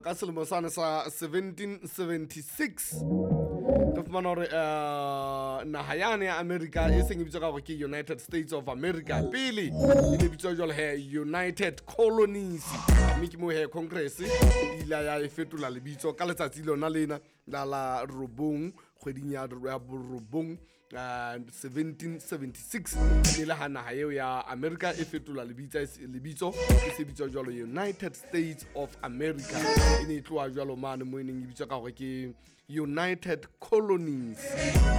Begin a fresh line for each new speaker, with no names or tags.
ka selemo sane sa 1776 re fumana hore naha yane ya America e seng e bitswa ka gore ke United States of America pele e ne bitswa jwale United Colonies mme ke mo Congress ile ya e fetola lebitso ka letsatsi lona lena la robong kgweding ya borobong 1776 ne le ha naha eo ya America e fetola lebitso e se bitswa jwalo United States of America e ne tloa jwalo mane mo e neng e bitswa ka gore ke United Colonies